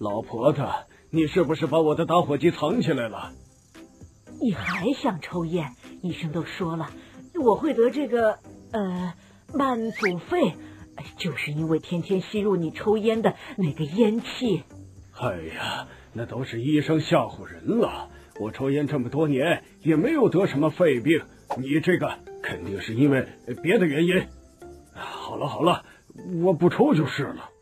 老婆子，你是不是把我的打火机藏起来了？ 你还想抽烟？医生都说了，我会得这个慢阻肺，就是因为天天吸入你抽烟的那个烟气。 哎呀，那都是医生吓唬人了。我抽烟这么多年也没有得什么肺病，你这个肯定是因为别的原因。好了，我不抽就是了。